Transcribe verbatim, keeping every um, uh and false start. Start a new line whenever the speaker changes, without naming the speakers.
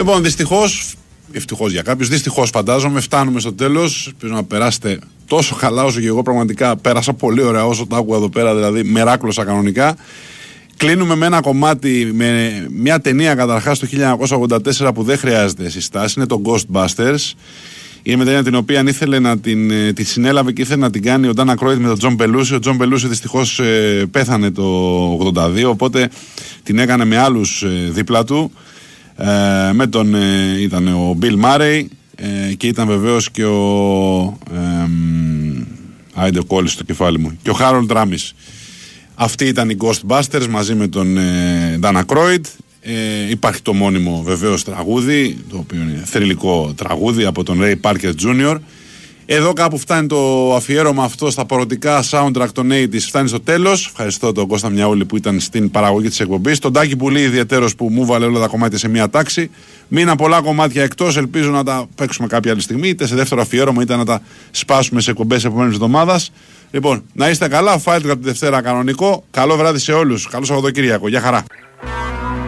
Λοιπόν, δυστυχώς, ευτυχώς για κάποιους, δυστυχώς φαντάζομαι, φτάνουμε στο τέλος. Ελπίζω να περάσετε τόσο καλά όσο και εγώ πραγματικά πέρασα πολύ ωραία όσο το άκουγα εδώ πέρα, δηλαδή μεράκλωσα κανονικά. Κλείνουμε με ένα κομμάτι, με μια ταινία καταρχάς το χίλια εννιακόσια ογδόντα τέσσερα που δεν χρειάζεται συστάσεις, είναι το Ghostbusters. Είναι μια ταινία την οποία ήθελε να την, τη συνέλαβε και ήθελε να την κάνει ο Dan Aykroyd με τον Τζον Μπελούσι. Ο Τζον Μπελούσι δυστυχώς ε, πέθανε το ογδόντα δύο, οπότε την έκανε με άλλους ε, δίπλα του. Ε, με τον ε, ήταν ο Bill Murray ε, και ήταν βεβαίως και ο ε, άιντε κόλλησε στο κεφάλι μου και ο Harold Ramis. Αυτοί ήταν οι Ghostbusters μαζί με τον ε, Dan Aykroyd. Ε, υπάρχει το μόνιμο βεβαίως τραγούδι, το οποίο είναι θρυλικό τραγούδι από τον Ray Parker τζούνιορ. Εδώ κάπου φτάνει το αφιέρωμα αυτό στα παρωτικά soundtrack των ογδόντα, φτάνει στο τέλος. Ευχαριστώ τον Κώστα Μιαούλη που ήταν στην παραγωγή της εκπομπής, τον Τάκη Πουλή ιδιαίτερος που μου βάλε όλα τα κομμάτια σε μία τάξη. Μείναν πολλά κομμάτια εκτός, ελπίζω να τα παίξουμε κάποια άλλη στιγμή, είτε σε δεύτερο αφιέρωμα είτε να τα σπάσουμε σε εκπομπές επόμενης εβδομάδας. Λοιπόν, να είστε καλά, Fight Club τη Δευτέρα κανονικό. Καλό βράδυ σε όλους, καλό Σαββατοκύριακο, γεια χαρά.